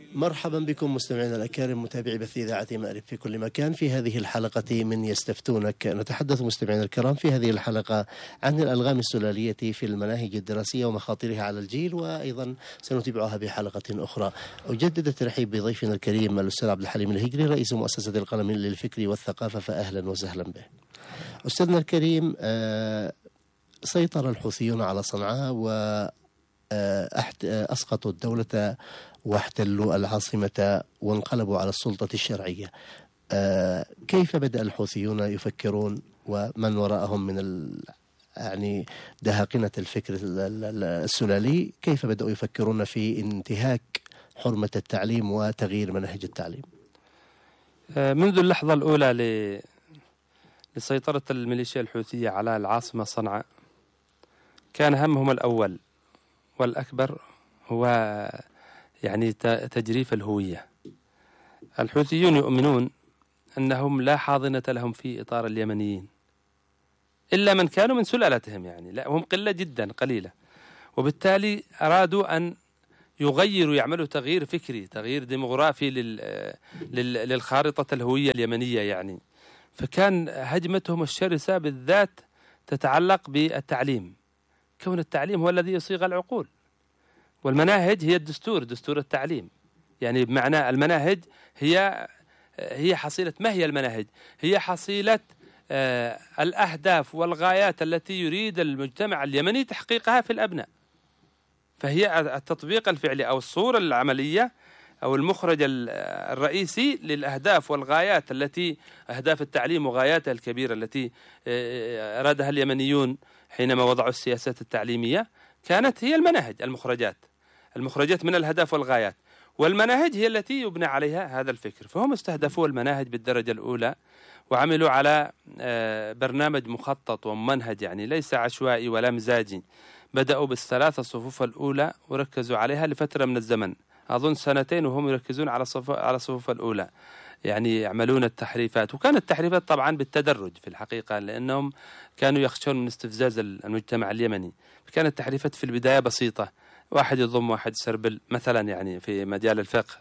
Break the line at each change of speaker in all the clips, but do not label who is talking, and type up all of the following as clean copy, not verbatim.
مرحبا بكم مستمعينا الأكارم متابعي بث إذاعة مأرب في كل مكان. في هذه الحلقة من يستفتونك نتحدث مستمعينا الكرام في هذه الحلقة عن الألغام السلالية في المناهج الدراسية ومخاطرها على الجيل، وأيضا سنتابعها بحلقة أخرى. أجدد الترحيب بضيفنا الكريم الأستاذ عبد الحليم الهجري رئيس مؤسسة القلم للفكر والثقافة، فأهلا وسهلا به. أستاذنا الكريم، سيطر الحوثيون على صنعاء وأسقطوا الدولة واحتلوا العاصمة وانقلبوا على السلطة الشرعية. كيف بدأ الحوثيون يفكرون ومن وراءهم من يعني دهاقنة الفكر السلالي، كيف بدأوا يفكرون في انتهاك حرمة التعليم وتغيير مناهج التعليم؟
منذ اللحظة الأولى لسيطرة الميليشيا الحوثية على العاصمة صنعاء كان همهم الأول والأكبر هو يعني تجريف الهوية. الحوثيون يؤمنون أنهم لا حاضنة لهم في إطار اليمنيين إلا من كانوا من سلالتهم، يعني لا هم قلة جدا قليلة، وبالتالي أرادوا أن يغيروا يعملوا تغيير فكري تغيير ديموغرافي للخارطة الهوية اليمنية يعني. فكان هجمتهم الشرسة بالذات تتعلق بالتعليم، كون التعليم هو الذي يصيغ العقول، والمناهج هي الدستور، دستور التعليم. يعني بمعنى المناهج هي حصيلة، ما هي المناهج؟ هي حصيلة الأهداف والغايات التي يريد المجتمع اليمني تحقيقها في الأبناء. فهي التطبيق الفعلي أو الصورة العملية أو المخرج الرئيسي للأهداف والغايات التي أهداف التعليم وغاياتها الكبيرة التي أرادها اليمنيون حينما وضعوا السياسات التعليمية، كانت هي المناهج، المخرجات من الأهداف والغايات، والمناهج هي التي يبنى عليها هذا الفكر. فهم استهدفوا المناهج بالدرجة الأولى وعملوا على برنامج مخطط وممنهج، يعني ليس عشوائي ولا مزاجي. بدأوا بالثلاث الصفوف الأولى وركزوا عليها لفترة من الزمن، أظن سنتين وهم يركزون على الصفوف الأولى، يعني يعملون التحريفات. وكانت التحريفات طبعا بالتدرج في الحقيقة، لأنهم كانوا يخشون من استفزاز المجتمع اليمني. كانت التحريفات في البداية بسيطة، واحد يضم واحد يسربل مثلا، يعني في مجال الفقه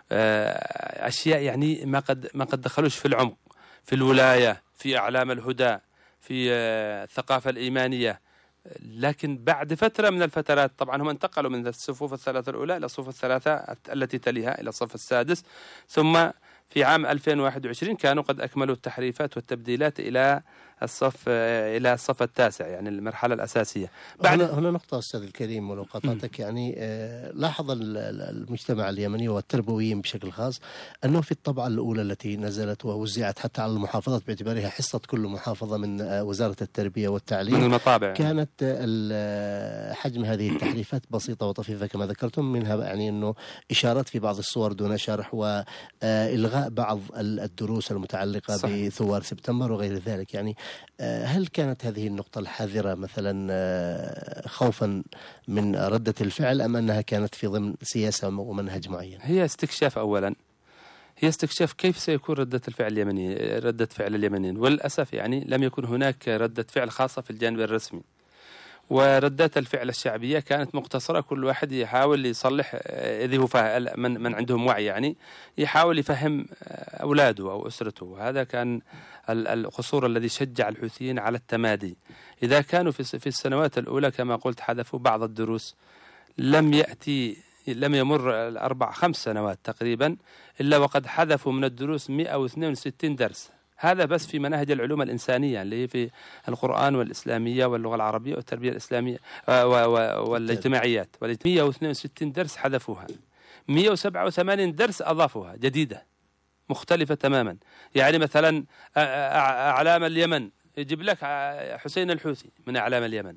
أشياء يعني ما قد دخلوش في العمق، في الولاية، في أعلام الهدى، في الثقافة الإيمانية. لكن بعد فترة من الفترات طبعا هم انتقلوا من الصفوف الثلاثة الأولى إلى الصفوف الثلاثة التي تليها إلى الصف السادس، ثم في عام 2021 كانوا قد أكملوا التحريفات والتبديلات إلى الصف التاسع، يعني المرحلة الأساسية.
هنا نقطة أستاذ الكريم ولو قطعتك، يعني لاحظ المجتمع اليمني والتربويين بشكل خاص أنه في الطبعة الأولى التي نزلت ووزعت حتى على المحافظات باعتبارها حصة كل محافظة من وزارة التربية والتعليم
من المطابع،
كانت حجم هذه التحريفات بسيطة وطفيفة كما ذكرتم، منها يعني أنه إشارات في بعض الصور دون شرح، وإلغاء بعض الدروس المتعلقة
صحيح.
بثوار سبتمبر وغير ذلك. يعني هل كانت هذه النقطة الحذرة مثلا خوفا من ردة الفعل، أم أنها كانت في ضمن سياسة ومنهج معين؟
هي استكشاف أولا، هي استكشاف كيف سيكون ردة فعل اليمنيين. وللأسف يعني لم يكن هناك ردة فعل خاصة في الجانب الرسمي، وردات الفعل الشعبية كانت مقتصرة، كل واحد يحاول يصلح إذا هو من عندهم وعي، يعني يحاول يفهم أولاده أو أسرته. وهذا كان القصور الذي شجع الحوثيين على التمادي. إذا كانوا في السنوات الأولى كما قلت حذفوا بعض الدروس، لم يمر 4-5 سنوات تقريبا إلا وقد حذفوا من الدروس 162 درس. هذا بس في مناهج العلوم الإنسانية اللي هي في القرآن والإسلامية واللغة العربية والتربية الإسلامية والاجتماعيات. 162 درس حذفوها، 187 درس أضافوها جديدة مختلفة تماما. يعني مثلا أعلام اليمن يجيب لك حسين الحوثي من أعلام اليمن،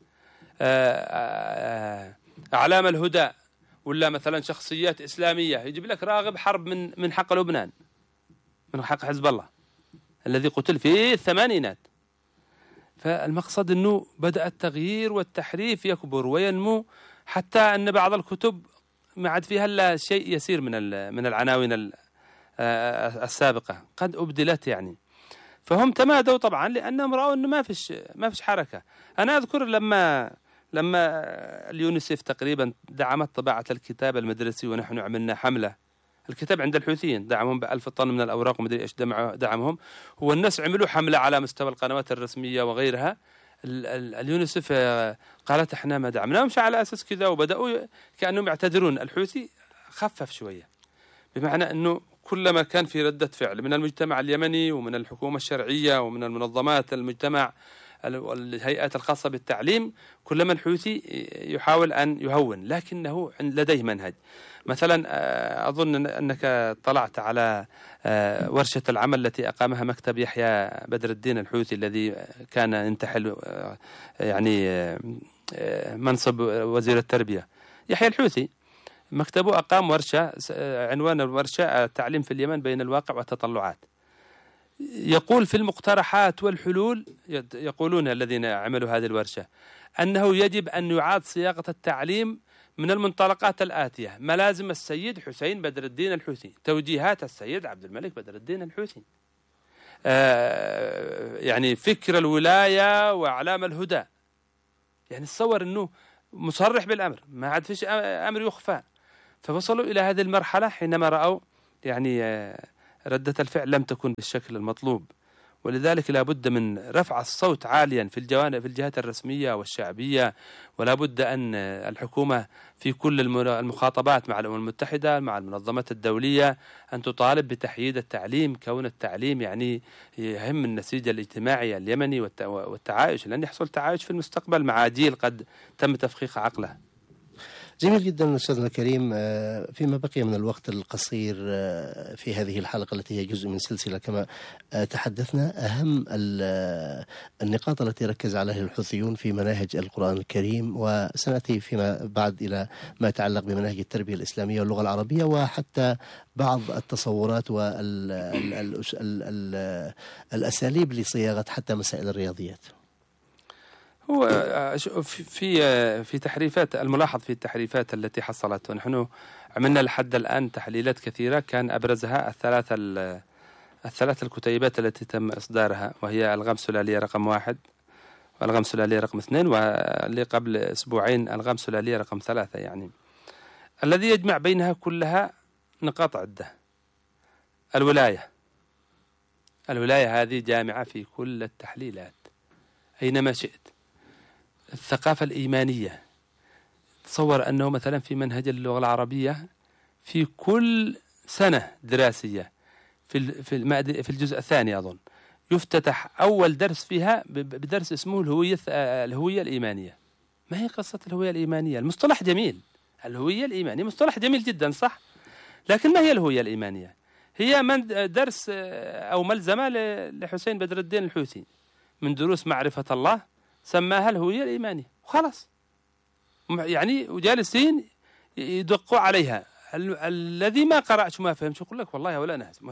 أعلام الهدى ولا مثلا شخصيات إسلامية يجيب لك راغب حرب من حق لبنان، من حق حزب الله الذي قتل في الثمانينات. فالمقصد أنه بدأ التغيير والتحريف يكبر وينمو، حتى أن بعض الكتب ما عاد فيها إلا شيء يسير من العناوين السابقة قد أبدلت يعني. فهم تمادوا طبعا لأنهم رأوا أنه ما فيش حركة. أنا أذكر لما لما اليونيسف تقريبا دعمت طباعة الكتاب المدرسي، ونحن عملنا حملة. الكتاب عند الحوثيين دعمهم ب1000 طن من الأوراق ومدري إيش دعمهم. هو الناس عملوا حملة على مستوى القنوات الرسمية وغيرها. اليونيسف قالت احنا ما دعمناهمش على أساس كذا، وبدأوا كأنهم يعتذرون. الحوثي خفف شوية، بمعنى أنه كلما كان في ردة فعل من المجتمع اليمني ومن الحكومة الشرعية ومن المنظمات المجتمع والهيئات الخاصة بالتعليم، كلما الحوثي يحاول أن يهون، لكنه لديه منهج. مثلا أظن أنك اطلعت على ورشة العمل التي أقامها مكتب يحيى بدر الدين الحوثي الذي كان ينتحل يعني منصب وزير التربية. يحيى الحوثي مكتبه أقام ورشة، عنوان الورشة التعليم في اليمن بين الواقع والتطلعات. يقول في المقترحات والحلول، يقولون الذين عملوا هذه الورشة أنه يجب أن يعاد صياغة التعليم من المنطلقات الآتية: ملازم السيد حسين بدر الدين الحوثي، توجيهات السيد عبد الملك بدر الدين الحوثي، يعني فكر الولاية وأعلام الهدى. يعني تصور أنه مصرح بالأمر، ما عاد فيش أمر يخفى. فوصلوا إلى هذه المرحلة حينما رأوا يعني ردة الفعل لم تكن بالشكل المطلوب، ولذلك لا بد من رفع الصوت عاليا في الجهات الرسمية والشعبية، ولا بد أن الحكومة في كل المخاطبات مع الأمم المتحدة مع المنظمات الدولية أن تطالب بتحييد التعليم، كون التعليم يعني يهم النسيج الاجتماعي اليمني والتعايش، لن يحصل تعايش في المستقبل مع جيل قد تم تفخيخ عقله.
جميل جدا أستاذنا الكريم. فيما بقي من الوقت القصير في هذه الحلقة التي هي جزء من سلسلة كما تحدثنا، أهم النقاط التي ركز عليها الحوثيون في مناهج القرآن الكريم، وسنأتي فيما بعد إلى ما يتعلق بمناهج التربية الإسلامية واللغة العربية، وحتى بعض التصورات والأساليب لصياغة حتى مسائل الرياضيات.
هو في تحريفات، الملاحظ في التحريفات التي حصلت، ونحن عملنا لحد الآن تحليلات كثيرة، كان أبرزها الثلاث الكتيبات التي تم إصدارها، وهي ألغام سلالية رقم 1 وألغام سلالية رقم 2، واللي قبل أسبوعين ألغام سلالية رقم 3. يعني الذي يجمع بينها كلها نقاط عدة. الولاية هذه جامعة في كل التحليلات أينما شئت. الثقافة الإيمانية، تصور أنه مثلا في منهج اللغة العربية في كل سنة دراسية في الجزء الثاني أظن يفتتح أول درس فيها بدرس اسمه الهوية الإيمانية. ما هي قصة الهوية الإيمانية؟ المصطلح جميل، الهوية الإيمانية مصطلح جميل جدا صح، لكن ما هي الهوية الإيمانية؟ هي درس أو ملزمة لحسين بدر الدين الحوثي من دروس معرفة الله، سماها الهوية الإيمانية وخلاص. يعني وجالسين يدقوا عليها. الذي ما قرأش وما فهمش يقول لك والله ولا ناس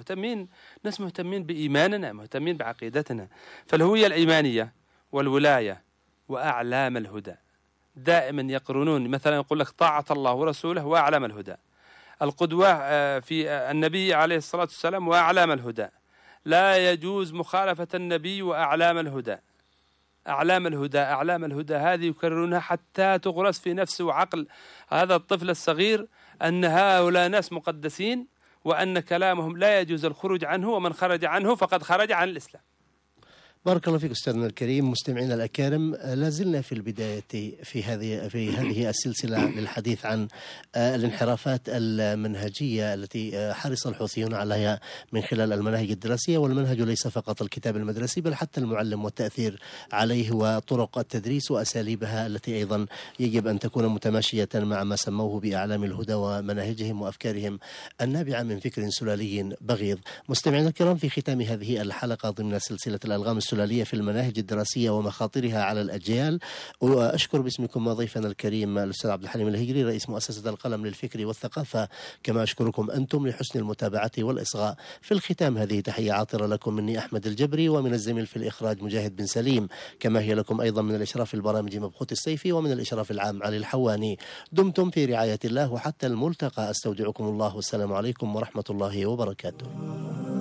مهتمين بإيماننا، مهتمين بعقيدتنا. فالهوية الإيمانية والولاية وأعلام الهدى دائما يقرنون، مثلا يقول لك طاعة الله ورسوله وأعلام الهدى، القدوة في النبي عليه الصلاة والسلام وأعلام الهدى، لا يجوز مخالفة النبي وأعلام الهدى. أعلام الهدى هذه يكررونها حتى تغرس في نفس وعقل هذا الطفل الصغير أن هؤلاء ناس مقدسين، وأن كلامهم لا يجوز الخروج عنه، ومن خرج عنه فقد خرج عن الإسلام.
بارك الله فيك أستاذنا الكريم. مستمعينا الأكارم، لازلنا في البداية في هذه السلسلة للحديث عن الانحرافات المنهجية التي حرص الحوثيون عليها من خلال المناهج الدراسية. والمنهج ليس فقط الكتاب المدرسي بل حتى المعلم والتأثير عليه وطرق التدريس وأساليبها التي أيضا يجب أن تكون متماشية مع ما سموه بأعلام الهدى ومناهجهم وأفكارهم النابعة من فكر سلالي بغيض. مستمعينا الكرام، في ختام هذه الحلقة ضمن سلسلة الألغام السلالية في المناهج الدراسية ومخاطرها على الأجيال، وأشكر باسمكم ضيفنا الكريم الأستاذ عبد الحليم الهجري رئيس مؤسسة القلم للفكر والثقافة، كما أشكركم أنتم لحسن المتابعة والإصغاء. في الختام هذه تحية عاطرة لكم مني أحمد الجبري، ومن الزميل في الإخراج مجاهد بن سليم، كما هي لكم أيضا من الإشراف البرامج مبخوت السيفي، ومن الإشراف العام علي الحواني. دمتم في رعاية الله وحتى الملتقى، أستودعكم الله والسلام عليكم ورحمة الله وبركاته.